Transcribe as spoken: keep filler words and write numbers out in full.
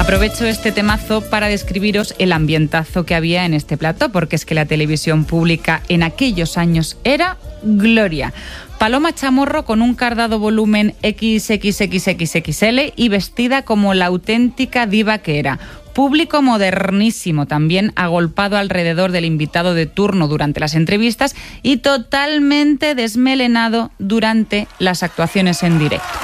Aprovecho este temazo para describiros el ambientazo que había en este plató, porque es que la televisión pública en aquellos años era gloria. Paloma Chamorro con un cardado volumen equis equis equis equis equis ele y vestida como la auténtica diva que era. Público modernísimo, también agolpado alrededor del invitado de turno durante las entrevistas y totalmente desmelenado durante las actuaciones en directo.